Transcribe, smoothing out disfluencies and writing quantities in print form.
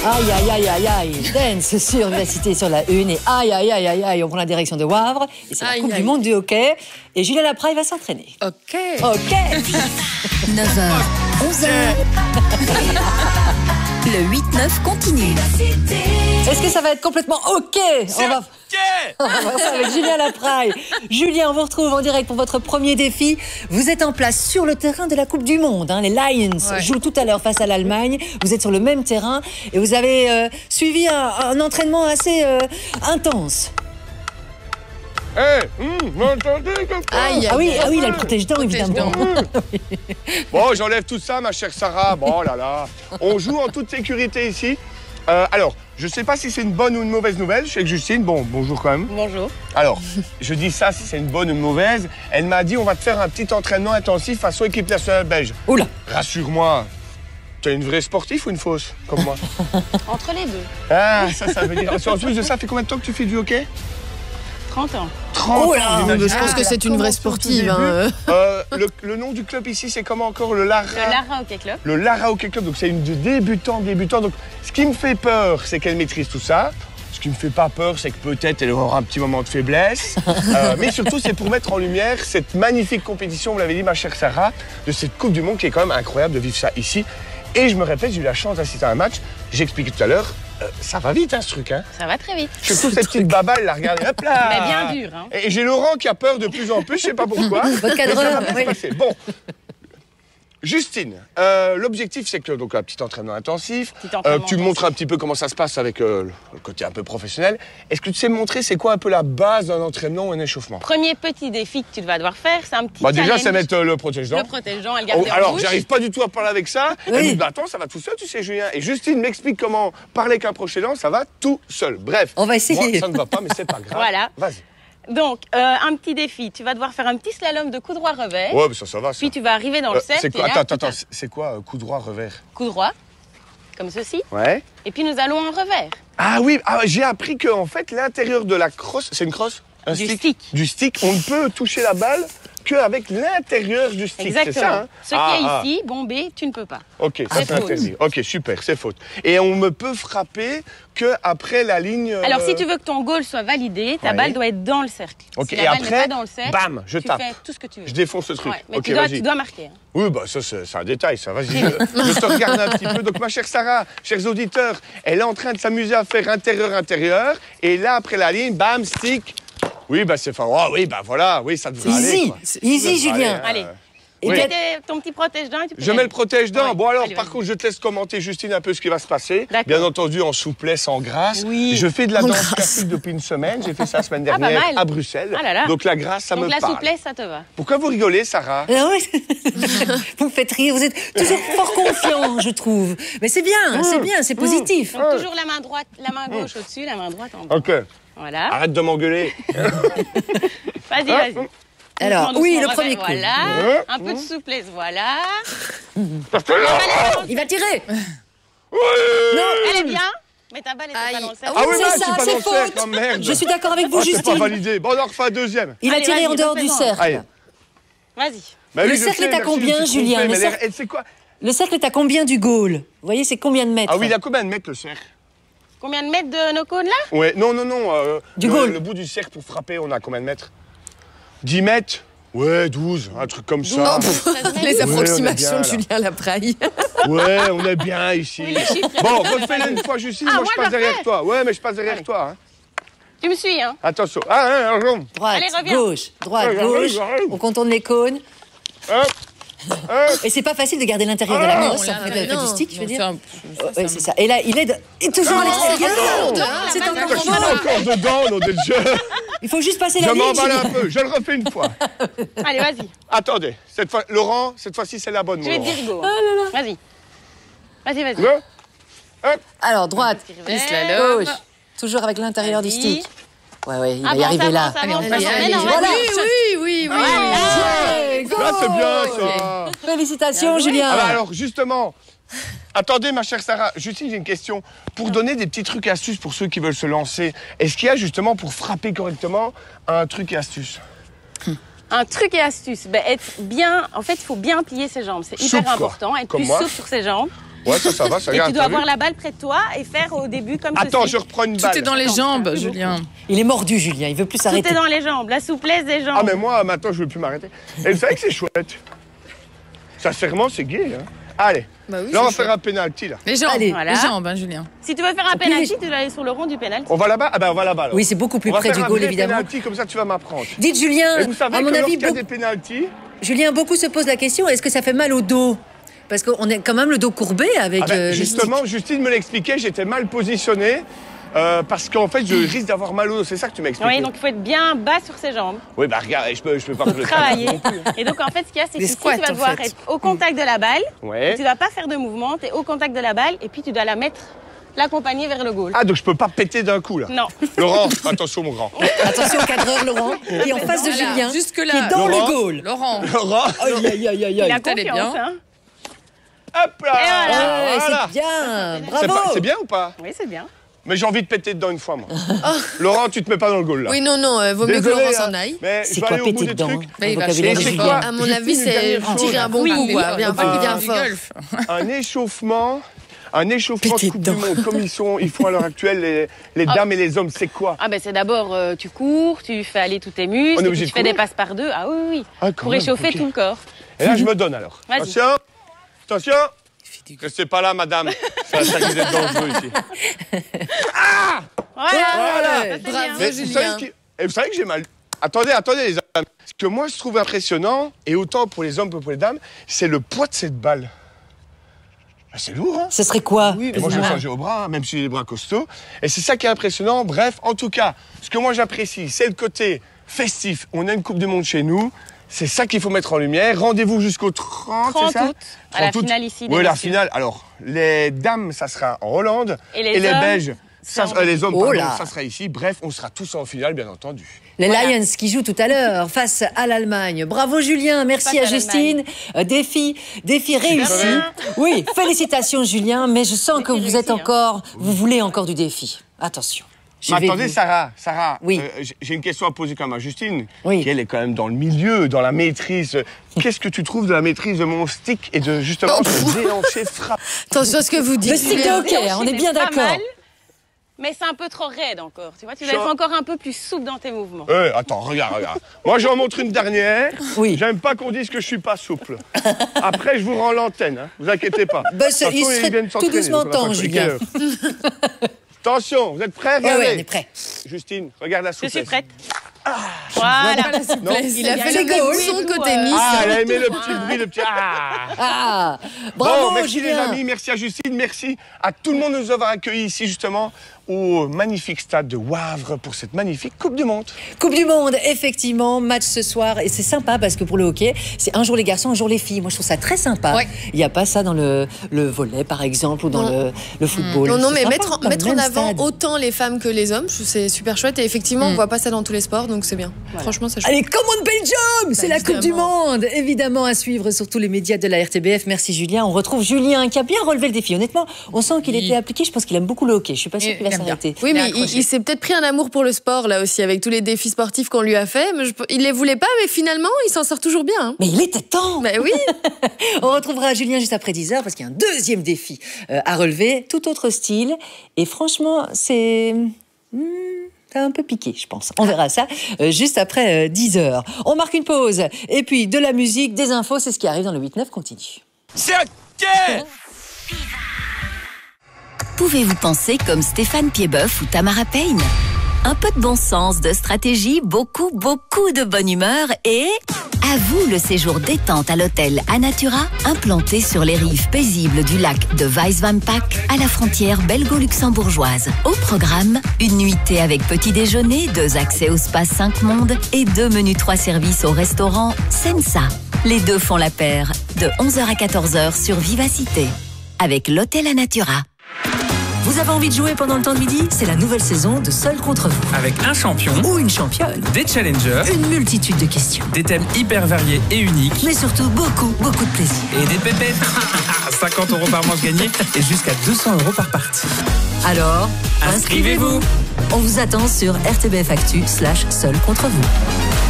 Aïe, aïe, aïe, aïe, aïe. Dance sur Vivacité sur la une. Et aïe, aïe, aïe, aïe, aïe. On prend la direction de Wavre. Et c'est la Coupe du Monde du hockey. Et Julien Lapraille va s'entraîner. Ok. Ok. 9h, 11h. Le 8-9 continue. Est-ce que ça va être complètement ok? On va voir ça avec Julien Lapraille. Julien, on vous retrouve en direct pour votre premier défi. Vous êtes en place sur le terrain de la Coupe du Monde. Les Lions jouent tout à l'heure face à l'Allemagne. Vous êtes sur le même terrain et vous avez suivi un entraînement assez intense. Vous m'entendez comme ça? Ah oui, il a le protège-dents, évidemment. Bon, j'enlève tout ça, ma chère Sarah. Bon, là, là. On joue en toute sécurité ici. Alors, je sais pas si c'est une bonne ou une mauvaise nouvelle. Je sais que Justine, bonjour quand même. Bonjour. Alors, je dis ça si c'est une bonne ou une mauvaise. Elle m'a dit, on va te faire un petit entraînement intensif façon équipe nationale belge. Oula. Rassure-moi, t'es une vraie sportive ou une fausse, comme moi? Entre les deux. Ah, ça veut dire... En plus de ça, fait combien de temps que tu fais du hockey? 30 ans. 30 Oh là, ans, Je pense que c'est une vraie sportive. Le nom du club ici, c'est comment encore? Le Lara Hockey Club. Le Lara Hockey Club, donc c'est une de débutant. Donc, ce qui me fait peur, c'est qu'elle maîtrise tout ça. Ce qui me fait pas peur, c'est que peut-être elle aura un petit moment de faiblesse. Mais surtout, c'est pour mettre en lumière cette magnifique compétition, vous l'avez dit, ma chère Sarah, de cette Coupe du Monde qui est quand même incroyable de vivre ça ici. Et je me répète, j'ai eu la chance d'assister à un match. J'expliquais tout à l'heure, ça va vite, ce truc, hein. Ça va très vite. Surtout cette petite baballe, la regardez, hop là. Mais bien dur, hein. Et j'ai Laurent qui a peur de plus en plus, je sais pas pourquoi. Votre cadreur, Mais ça va bien oui. se passer. Bon. Justine, l'objectif c'est que donc un petit entraînement intensif, tu montres un petit peu comment ça se passe avec le côté un peu professionnel. Est-ce que tu sais me montrer c'est quoi un peu la base d'un entraînement ou un échauffement? Premier petit défi que tu vas devoir faire, c'est un petit Déjà challenge. c'est mettre le protège-dents. Le protège-dents et le garder en Alors bouche. j'arrive pas du tout à parler avec ça. Oui. Elle me dit bah, attends ça va tout seul tu sais Julien. Et Justine m'explique comment parler avec un protège-dents, ça va tout seul. Bref. On va essayer. Moi, ça ne va pas mais c'est pas grave. Voilà. Vas-y. Donc, un petit défi. Tu vas devoir faire un petit slalom de coup droit revers. Ouais mais ça va ça. Puis tu vas arriver dans le cercle. c'est quoi? et là, Attends, c'est quoi coup droit revers? Coup droit, comme ceci. Ouais. Et puis nous allons en revers. Ah oui, j'ai appris que en fait l'intérieur de la crosse, c'est une crosse? Un Du stick. Du stick, on ne peut toucher la balle qu'avec l'intérieur du stick, Exactement. c'est ça hein? Ce qui est ici, bombé, tu ne peux pas. Ok, ça C'est c'est faute. interdit. Ok, super, c'est faute. Et on me peut frapper qu'après la ligne... Alors, si tu veux que ton goal soit validé, ta ouais. balle doit être dans le cercle. Ok, Si et la balle n'est après, pas dans le cercle, bam, je tape. Tu fais tout ce que tu veux. Je défonce le truc. Ouais, mais ok, tu vas-y. dois marquer. Hein. Oui, bah ça c'est un détail, ça, vas-y. Je te regarde un petit peu. Donc ma chère Sarah, chers auditeurs, elle est en train de s'amuser à faire intérieur. Et là, après la ligne, bam, stick. Oui, bah c'est... Oh, oui, bah voilà, oui, ça devrait aller. Easy, quoi. easy, Julien. Allez. Et Oui. puis, Mets ton petit protège-dents et tu peux y Je mets aller. le protège-dents. Ouais. Bon alors, Allez, par vas-y. contre, je te laisse commenter, Justine, un peu ce qui va se passer. D'accord. Bien entendu, en souplesse, en grâce. Oui. Je fais de la En danse grâce. classique depuis une semaine. J'ai fait ça la semaine Ah, pas dernière mal. à Bruxelles. Ah là là. Donc la grâce, ça Donc me la parle. souplesse, ça te va. Pourquoi vous rigolez, Sarah? Ah ouais. Vous me faites rire, vous êtes toujours fort confiant, je trouve. Mais c'est bien, c'est positif. Donc toujours la main droite, la main gauche au-dessus, la main droite en bas. Ok. Voilà. Arrête de m'engueuler. Vas-y. Alors, Doucement, oui, doucement, le premier revers, coup. Voilà. Un peu de souplesse, voilà. Il va tirer. Elle est bien, mais ta balle était pas dans le cercle. Ah oui, C'est mais je ça, suis pas c'est dans le cercle, faute. oh, merde. Je suis d'accord avec vous, Oh, c'est pas Justine. validé. Bon, on en refait un deuxième. Il a Allez, tiré vas-y, en dehors du refais-en. cercle. Allez. Vas-y. Bah Le oui, je cercle sais, est à merci, combien, je me suis Julien? trompé, Le mais cercle- elle sait quoi? Le cercle est à combien du goal? Vous voyez, c'est combien de mètres? Ah oui, il a combien de mètres le cercle? Combien de mètres de nos cônes là? Ouais, non. Du le, goal. le bout du cercle pour frapper, on a combien de mètres? 10 mètres? Ouais, 12, un truc comme ça. Les Ouais, on est approximations bien, de là. Julien Lapraille. Ouais, on est bien ici. Oui, les chiffres, Bon, refais-le une fois, Justine, Ah, moi moi, je passe je le derrière refais. toi. Ouais, mais je passe derrière Allez. toi. Hein. Tu me suis, hein? Attention. Ah, Droite, Allez, reviens. gauche, droite, Ouais, j'arrive, gauche. j'arrive. On contourne les cônes. hop. Et c'est pas facile de garder l'intérieur de la brosse. Ça fait du stick, je veux dire. Ouais, c'est ça. Et là, il est toujours à l'extérieur. C'est la encore balle Je suis encore dedans, nom de Dieu. Il faut juste passer Je la ligne. m'emballe un Julien. peu, je le refais une fois. Allez, vas-y. Attendez, Laurent, cette fois-ci c'est la bonne. Je vais te Laurent. dire go. Vas-y. Vas-y. Go. Hop. Alors, droite, Revers. gauche. Toujours avec l'intérieur du Vas-y. stick. Ouais, il va y arriver là. Avance. Voilà. Oui. Là c'est bien ça. Félicitations, Julien. Ah bah alors justement, attendez ma chère Sarah, Justine j'ai une question. Pour donner des petits trucs et astuces pour ceux qui veulent se lancer, est-ce qu'il y a justement pour frapper correctement un truc et astuce? Un truc et astuce. Ben, être bien. En fait, il faut bien plier ses jambes. C'est hyper Souple, quoi. important. Être Comme plus moi. souple sur ses jambes. Ouais, ça va, ça Et regarde. tu dois t'as vu avoir la balle près de toi et faire au début comme Attends, ceci. je reprends une Tout balle. est dans les jambes, Julien. Il est mordu, Julien. Il veut plus Tout s'arrêter. est dans les jambes, la souplesse des jambes. Ah, mais moi, maintenant, je veux plus m'arrêter. Et vous savez que c'est chouette. Sincèrement, c'est gay. Hein. Allez, Bah oui, là, on va c'est faire chouette. un pénalty, là. Les jambes, Allez. Voilà. les jambes, hein, Julien. Si tu veux faire un puis penalty, les- tu dois aller sur le rond du penalty. On va là-bas? Ah, ben, on va là-bas, alors. Oui, c'est beaucoup plus On va près faire du un goal, vrai évidemment. penalty, comme ça, tu vas m'apprendre. Dites, Julien, Et vous savez à que mon avis, lorsqu'il y a des pénaltys, Julien, beaucoup se posent la question, est-ce que ça fait mal au dos? Parce qu'on est quand même le dos courbé avec le justement, stick. Justine me l'expliquait, j'étais mal positionné. Parce qu'en fait, je risque d'avoir mal au dos. C'est ça que tu m'as expliqué. Oui, donc il faut être bien bas sur ses jambes. Oui, bah regarde, je peux pas faire le Travailler. travail non plus. Et donc en fait, ce qu'il y a, c'est que Des ici, squats, tu vas en devoir fait. être au contact de la balle. Ouais. Et tu ne dois pas faire de mouvement, tu es au contact de la balle et puis tu dois l'accompagner vers le goal. Ah, donc je peux pas péter d'un coup, là. Non. Laurent, attention, mon grand. Attention, cadreur, Laurent. Et en face de Voilà, Julien, jusque-là. qui est dans Laurent. le goal. Laurent, Laurent, Aïe, aïe, aïe, aïe, Il aïe. a T'allais confiance, bien. hein. hop là. Et voilà. Ouais, Voilà. c'est bien. C'est Bravo. c'est bien ou pas? Oui, c'est bien. Mais j'ai envie de péter dedans une fois, moi. Laurent, tu te mets pas dans le goal, là. Oui, non, vaut mieux que Désolé, Laurent hein, s'en aille. Mais C'est je vais quoi aller au bout péter des dedans trucs. Mais il va vocabulaire chercher de quoi Julien. À mon Juste avis, une c'est dernière chose. tirer un bon coup, quoi. Bien fort, bien du fort. golf. Un échauffement de Péter Coupe du dedans. Monde, comme ils font à l'heure actuelle, les dames et les hommes, c'est quoi? Ah ben c'est d'abord, tu cours, tu fais aller tous tes muscles, On est et obligé puis tu de fais des courir passes par deux. Ah oui, oui. Ah, quand Pour même, réchauffer ok. tout le corps. Et là, je me donne alors. Vas-y. Attention, attention. Restez pas là, madame. Ça risque d'être dangereux ici. Voilà. Voilà. Ça, c'est Bravo. bien. Mais Julien. vous savez que j'ai mal. Attendez, les amis. Ce que moi, je trouve impressionnant, et autant pour les hommes que pour les dames, c'est le poids de cette balle. Ah, c'est lourd, hein? Ce serait quoi? Et moi, je vais changer au bras, hein, même si j'ai les bras costauds. Et c'est ça qui est impressionnant. Bref, en tout cas, ce que moi j'apprécie, c'est le côté festif. On a une Coupe du Monde chez nous. C'est ça qu'il faut mettre en lumière. Rendez-vous jusqu'au 30, 30 c'est ça? août, à la 30 août. finale ici des Oui, la messieurs. finale. Alors, les dames, ça sera en Hollande. Et les hommes, Belges, les hommes, Oh pardon, là. ça sera ici. Bref, on sera tous en finale, bien entendu. Les Voilà. Lions qui jouent tout à l'heure face à l'Allemagne. Bravo Julien, merci Face à à Justine. Défi réussi. Oui, félicitations Julien, mais je sens que vous réussi, êtes hein. encore, vous voulez encore du défi. Attention. Je Mais vais attendez, vous- Sarah, Oui. j'ai une question à poser quand même à Justine, Oui. qui elle est quand même dans le milieu, dans la maîtrise. Qu'est-ce que tu trouves de la maîtrise de mon stick et de justement ce déhanché frappe? Attention à ce que vous dites. Le stick de hockey, hein, on est bien Pas d'accord. mal, mais c'est un peu trop raide encore. Tu vois, tu dois Genre- être encore un peu plus souple dans tes mouvements. Attends, regarde. Moi, j'en montre une dernière. Oui. J'aime pas qu'on dise que je suis pas souple. Après, je vous rends l'antenne, hein. Vous inquiétez pas. Bah, De toute il façon, serait ils viennent tout s'entraîner, doucement donc on va temps, pas Julien. quelle heure. Attention, vous êtes prêts? Oui, Regardez. on est prêt. Justine, regarde la Je souplesse. suis prête. Voilà. Non. Il a fait C'est le même goal. son que Tout, tennis. Ah, elle a aimé le petit bruit, le petit... Ah. Ah, bravo Bon, merci Julien. les amis, merci à Justine, merci à tout le monde de nous avoir accueillis ici justement au magnifique stade de Wavre pour cette magnifique Coupe du Monde. Coupe du Monde, effectivement, match ce soir. Et c'est sympa parce que pour le hockey, c'est un jour les garçons, un jour les filles. Moi, je trouve ça très sympa. Ouais. Il n'y a pas ça dans le volley, par exemple, ou dans le football. Non, C'est mais sympa, mettre dans le en même avant stade. autant les femmes que les hommes, je trouve que c'est super chouette. Et effectivement, on voit pas ça dans tous les sports, donc c'est bien. Franchement, c'est chouette. Allez, come on Belgium! C'est la Coupe du évidemment. Monde! Évidemment, à suivre sur tous les médias de la RTBF. Merci Julien. On retrouve Julien qui a bien relevé le défi. Honnêtement, on sent qu'il était appliqué. Je pense qu'il aime beaucoup le hockey. Je suis pas sûre Il qu'il va aime bien. s'arrêter. Oui, mais accroché. il s'est peut-être pris un amour pour le sport, là aussi, avec tous les défis sportifs qu'on lui a fait. Mais il les voulait pas, mais finalement, il s'en sort toujours bien. Hein. Mais il était temps! Bah oui. On retrouvera Julien juste après 10h parce qu'il y a un deuxième défi à relever, tout autre style. Et franchement, c'est un peu piqué, je pense. On verra ça juste après 10h. On marque une pause. Et puis de la musique, des infos, c'est ce qui arrive dans le 8-9 continue. C'est ok! Pouvez-vous penser comme Stéphane Piedboeuf ou Tamara Payne? Un peu de bon sens, de stratégie, beaucoup de bonne humeur et... À vous le séjour détente à l'hôtel Anatura, implanté sur les rives paisibles du lac de Weiswampak, à la frontière belgo-luxembourgeoise. Au programme, une nuitée avec petit déjeuner, 2 accès au spa 5 mondes et 2 menus 3 services au restaurant Sensa. Les deux font la paire, de 11h à 14h sur Vivacité, avec l'hôtel Anatura. Vous avez envie de jouer pendant le temps de midi? C'est la nouvelle saison de Seul contre vous. Avec un champion, Ou une championne. des challengers, Une multitude de questions. des thèmes hyper variés et uniques Mais surtout beaucoup de plaisir. et des pépettes. 50 € par manche gagnée et jusqu'à 200 € par partie. Alors, Inscrivez-vous. On vous attend sur RTBF Actu /Seul contre vous.